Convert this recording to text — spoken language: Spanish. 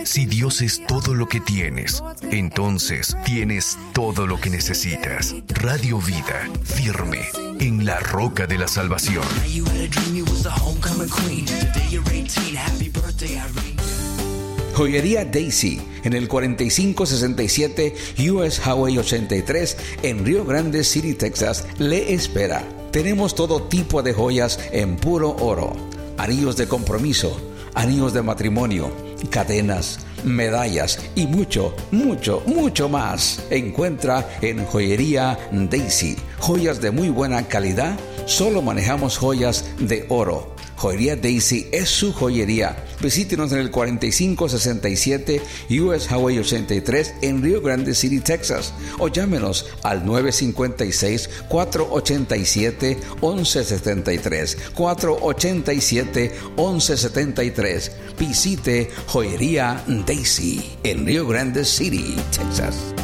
Si Dios es todo lo que tienes, entonces tienes todo lo que necesitas. Radio Vida, firme en la roca de la salvación. Joyería Daisy, en el 4567 US Highway 83, en Rio Grande City, Texas, le espera. Tenemos todo tipo de joyas en puro oro, anillos de compromiso, anillos de matrimonio, cadenas, medallas y mucho, mucho, mucho más. Encuentra en Joyería Daisy joyas de muy buena calidad. Solo manejamos joyas de oro. Joyería Daisy es su joyería. Visítenos en el 4567 US Highway 83 en Rio Grande City, Texas, o llámenos al 956-487-1173, 487-1173. Visite Joyería Daisy en Rio Grande City, Texas.